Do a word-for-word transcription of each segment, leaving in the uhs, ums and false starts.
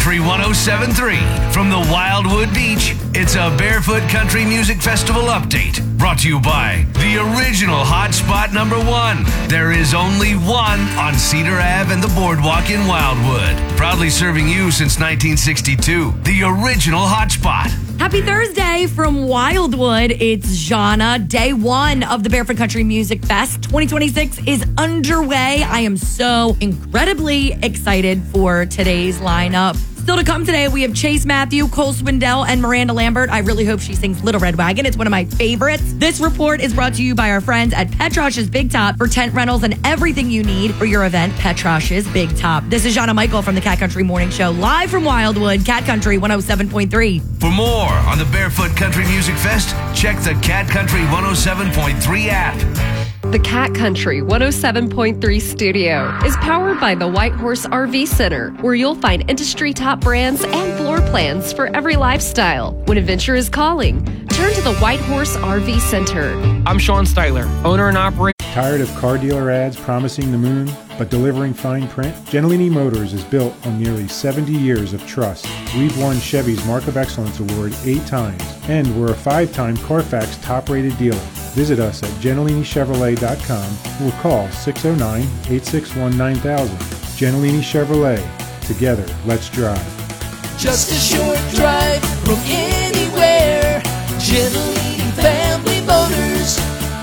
Country one oh seven point three. From the Wildwood Beach, it's a Barefoot Country Music Festival update. Brought to you by the original hotspot number one. There is only one on Cedar Ave and the Boardwalk in Wildwood. Proudly serving you since nineteen sixty-two. The original hotspot. Happy Thursday from Wildwood. It's Jana. Day one of the Barefoot Country Music Fest twenty twenty-six is underway. I am so incredibly excited for today's lineup. Still to come today, we have Chase Matthew, Cole Swindell, and Miranda Lambert. I really hope she sings Little Red Wagon. It's one of my favorites. This report is brought to you by our friends at Petrosh's Big Top for tent rentals and everything you need for your event. Petrosh's Big Top. This is Jana Michael from the Cat Country Morning Show, live from Wildwood, Cat Country one oh seven point three. For more on the Barefoot Country Music Fest, check the Cat Country one oh seven point three app. The Cat Country one oh seven point three studio is powered by the White Horse R V Center, where you'll find industry top brands and floor plans for every lifestyle. When adventure is calling, turn to the White Horse R V Center. I'm Sean Styler, owner and operator. Tired of car dealer ads promising the moon, but delivering fine print? Gentilini Motors is built on nearly seventy years of trust. We've won Chevy's Mark of Excellence Award eight times, and we're a five-time Carfax top-rated dealer. Visit us at gentilini chevrolet dot com or call six oh nine, eight six one, nine thousand. Gentilini Chevrolet. Together, let's drive. Just a short drive from anywhere. Gentilini Family Motors.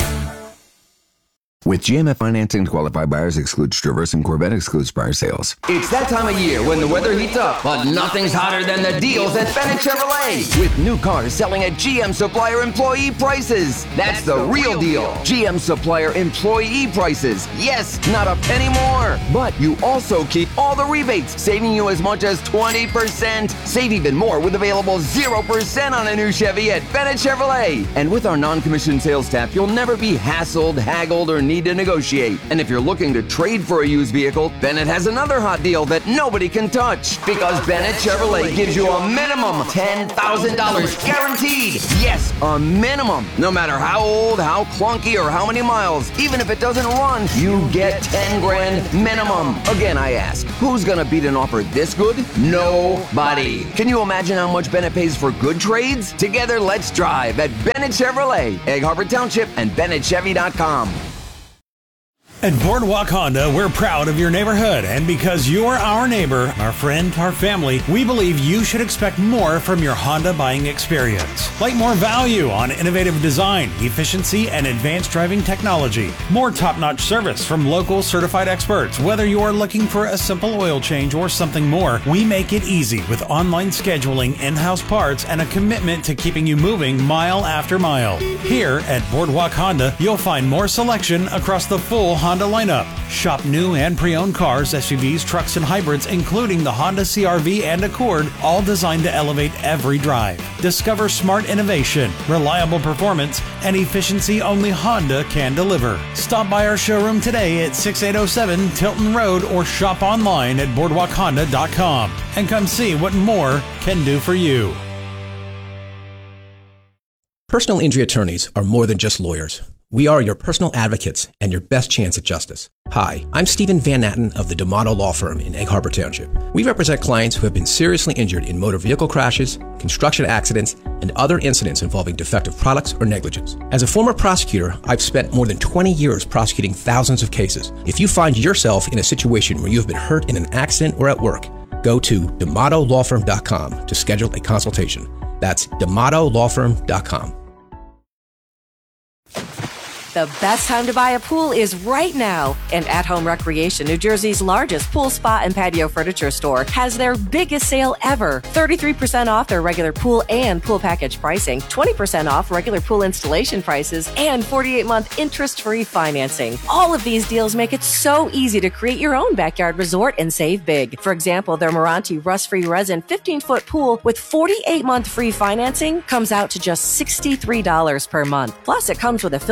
With G M F financing, qualified buyers excludes Traverse and Corvette excludes prior sales. It's that time of year when the weather heats up, but nothing's hotter than the deals at Bennett Chevrolet. With new cars selling at G M Supplier employee prices. That's the real deal. G M Supplier employee prices. Yes, not a penny more. But you also keep all the rebates, saving you as much as twenty percent. Save even more with available zero percent on a new Chevy at Bennett Chevrolet. And with our non-commissioned sales staff, you'll never be hassled, haggled, or need to negotiate. And if you're looking to trade for a used vehicle, Bennett has another hot deal that nobody can touch. Because Bennett Chevrolet gives you a minimum ten thousand dollars guaranteed. Yes, a minimum. No matter how old, how clunky, or how many miles, even if it doesn't run, you get ten grand minimum. Again, I ask, who's gonna beat an offer this good? Nobody. Can you imagine how much Bennett pays for good trades? Together, let's drive at Bennett Chevrolet, Egg Harbor Township, and Bennett Chevy dot com. At Boardwalk Honda, we're proud of your neighborhood, and because you're our neighbor, our friend, our family, we believe you should expect more from your Honda buying experience. Like more value on innovative design, efficiency, and advanced driving technology. More top-notch service from local certified experts. Whether you are looking for a simple oil change or something more, we make it easy with online scheduling, in-house parts, and a commitment to keeping you moving mile after mile. Here at Boardwalk Honda, you'll find more selection across the full Honda Honda lineup. Shop new and pre-owned cars, S U Vs, trucks, and hybrids, including the Honda C R V and Accord, all designed to elevate every drive. Discover smart innovation, reliable performance, and efficiency only Honda can deliver. Stop by our showroom today at sixty-eight oh seven Tilton Road or shop online at boardwalk honda dot com and come see what more can do for you. Personal injury attorneys are more than just lawyers. We are your personal advocates and your best chance at justice. Hi, I'm Stephen Van Natten of the D'Amato Law Firm in Egg Harbor Township. We represent clients who have been seriously injured in motor vehicle crashes, construction accidents, and other incidents involving defective products or negligence. As a former prosecutor, I've spent more than twenty years prosecuting thousands of cases. If you find yourself in a situation where you have been hurt in an accident or at work, go to D'Amato Law Firm dot com to schedule a consultation. That's D'Amato Law Firm dot com. The best time to buy a pool is right now. And At Home Recreation, New Jersey's largest pool, spa, and patio furniture store, has their biggest sale ever. thirty-three percent off their regular pool and pool package pricing, twenty percent off regular pool installation prices, and forty-eight month interest-free financing. All of these deals make it so easy to create your own backyard resort and save big. For example, their Moranti rust-free resin fifteen foot pool with forty-eight month free financing comes out to just sixty-three dollars per month. Plus, it comes with a filter,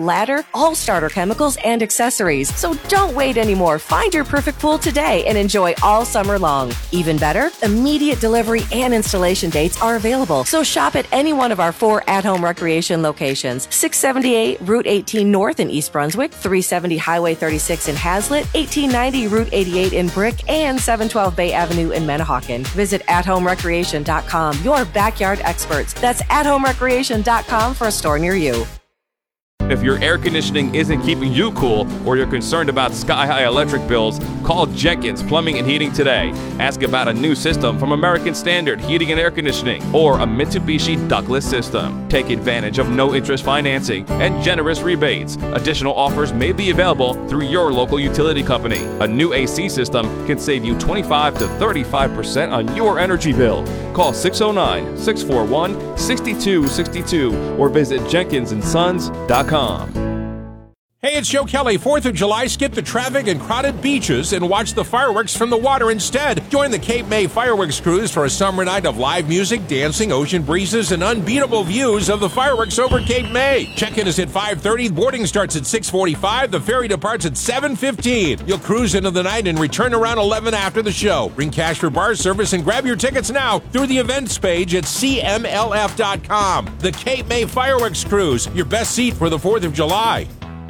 ladder, all starter chemicals, and accessories. So don't wait anymore. Find your perfect pool today and enjoy all summer long. Even better, immediate delivery and installation dates are available. So shop at any one of our four at-home recreation locations. six seventy-eight Route eighteen North in East Brunswick, three seventy Highway thirty-six in Hazlitt, eighteen ninety Route eighty-eight in Brick, and seven twelve Bay Avenue in Menahawkin. Visit at home recreation dot com, your backyard experts. That's at home recreation dot com for a store near you. If your air conditioning isn't keeping you cool or you're concerned about sky-high electric bills, call Jenkins Plumbing and Heating today. Ask about a new system from American Standard Heating and Air Conditioning or a Mitsubishi ductless system. Take advantage of no-interest financing and generous rebates. Additional offers may be available through your local utility company. A new A C system can save you twenty-five to thirty-five percent on your energy bill. Call six oh nine, six four one, six two six two or visit jenkins and sons dot com. Hey, it's Joe Kelly. fourth of July, skip the traffic and crowded beaches and watch the fireworks from the water instead. Join the Cape May Fireworks Cruise for a summer night of live music, dancing, ocean breezes, and unbeatable views of the fireworks over Cape May. Check-in is at five thirty. Boarding starts at six forty-five. The ferry departs at seven fifteen. You'll cruise into the night and return around eleven after the show. Bring cash for bar service and grab your tickets now through the events page at c m l f dot com. The Cape May Fireworks Cruise, your best seat for the fourth of July.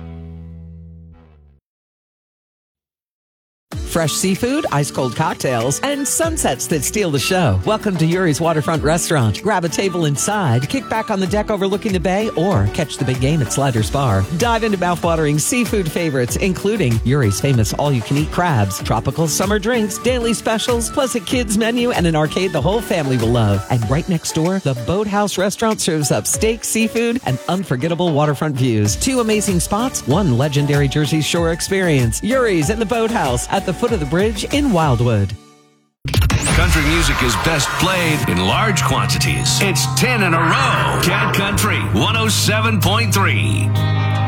Fresh seafood, ice-cold cocktails, and sunsets that steal the show. Welcome to Yuri's Waterfront Restaurant. Grab a table inside, kick back on the deck overlooking the bay, or catch the big game at Sliders Bar. Dive into mouthwatering seafood favorites, including Yuri's famous all-you-can-eat crabs, tropical summer drinks, daily specials, plus a kids menu and an arcade the whole family will love. And right next door, the Boathouse Restaurant serves up steak, seafood, and unforgettable waterfront views. Two amazing spots, one legendary Jersey Shore experience. Yuri's and the Boathouse at the foot of the bridge in Wildwood. Country music is best played in large quantities. It's ten in a row. Cat Country one oh seven point three.